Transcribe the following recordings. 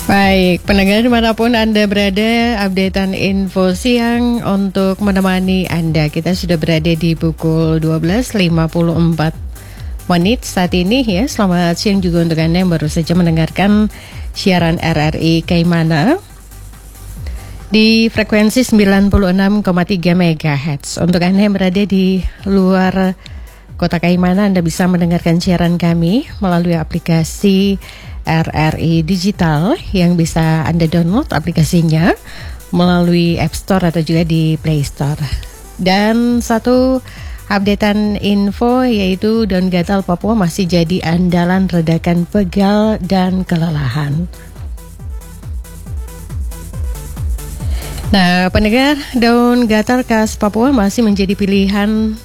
Baik, pendengar dimanapun Anda berada, updatean info siang untuk menemani Anda. Kita sudah berada di pukul 12.54 menit saat ini ya. Selamat siang juga untuk Anda yang baru saja mendengarkan siaran RRI Kaimana di frekuensi 96,3 MHz. Untuk Anda yang berada di luar Kota Kaimana, Anda bisa mendengarkan siaran kami melalui aplikasi RRI Digital yang bisa Anda download aplikasinya melalui App Store atau juga di Play Store. Dan satu updatean info yaitu daun gatal Papua masih jadi andalan redakan pegal dan kelelahan. Nah, pendengar, daun gatal khas Papua masih menjadi pilihan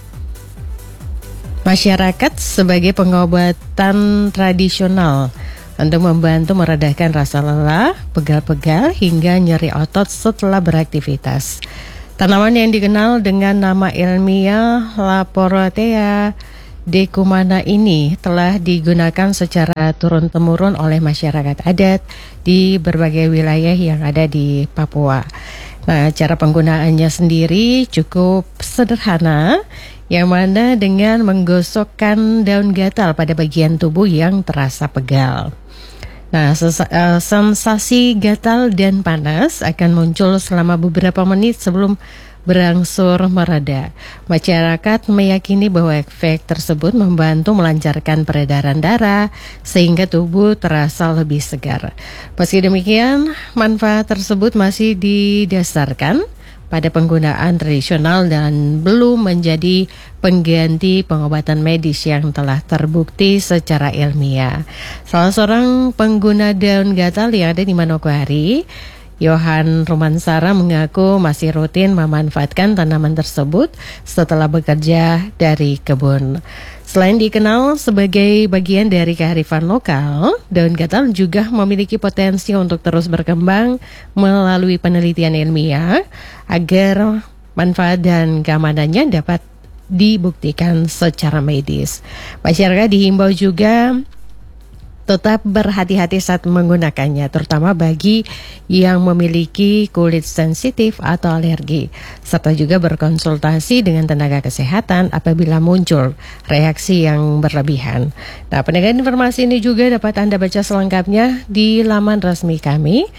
masyarakat sebagai pengobatan tradisional untuk membantu meredakan rasa lelah, pegal-pegal, hingga nyeri otot setelah beraktivitas. Tanaman yang dikenal dengan nama ilmiah Laporotea decumana ini telah digunakan secara turun-temurun oleh masyarakat adat di berbagai wilayah yang ada di Papua. Nah, cara penggunaannya sendiri cukup sederhana, yang mana dengan menggosokkan daun gatal pada bagian tubuh yang terasa pegal. Nah, sensasi gatal dan panas akan muncul selama beberapa menit sebelum berangsur mereda. Masyarakat meyakini bahwa efek tersebut membantu melancarkan peredaran darah sehingga tubuh terasa lebih segar. Meski demikian, manfaat tersebut masih didasarkan pada penggunaan tradisional dan belum menjadi pengganti pengobatan medis yang telah terbukti secara ilmiah. Salah seorang pengguna daun gatal yang ada di Manokwari, Yohan Rumansara, mengaku masih rutin memanfaatkan tanaman tersebut setelah bekerja dari kebun. Selain dikenal sebagai bagian dari kearifan lokal, daun gatal juga memiliki potensi untuk terus berkembang melalui penelitian ilmiah agar manfaat dan keamanannya dapat dibuktikan secara medis. Masyarakat dihimbau juga tetap berhati-hati saat menggunakannya, terutama bagi yang memiliki kulit sensitif atau alergi, serta juga berkonsultasi dengan tenaga kesehatan apabila muncul reaksi yang berlebihan. Nah, pendengar, informasi ini juga dapat Anda baca selengkapnya di laman resmi kami,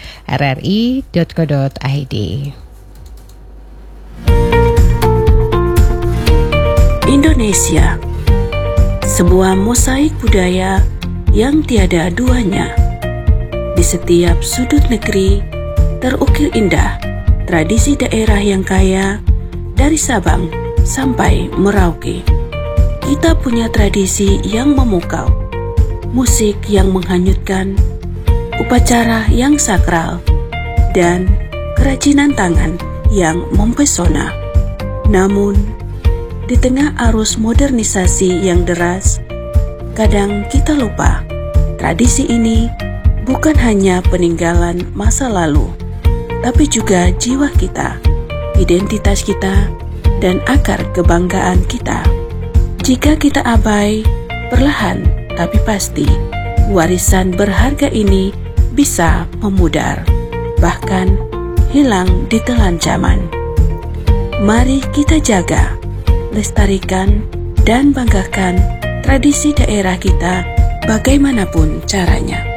rri.co.id. Indonesia, sebuah mosaik budaya yang tiada duanya. Di setiap sudut negeri terukir indah tradisi daerah yang kaya dari Sabang sampai Merauke. Kita punya tradisi yang memukau, musik yang menghanyutkan, upacara yang sakral, dan kerajinan tangan yang mempesona. Namun, di tengah arus modernisasi yang deras, kadang kita lupa, tradisi ini bukan hanya peninggalan masa lalu, tapi juga jiwa kita, identitas kita, dan akar kebanggaan kita. Jika kita abai, perlahan tapi pasti, warisan berharga ini bisa memudar, bahkan hilang di telan zaman. Mari kita jaga, lestarikan, dan banggakan tradisi daerah kita bagaimanapun caranya.